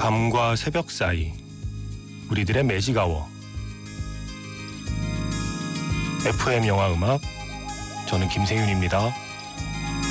밤과 새벽 사이 우리들의 매직아워. FM 영화 음악, 저는 김세윤입니다.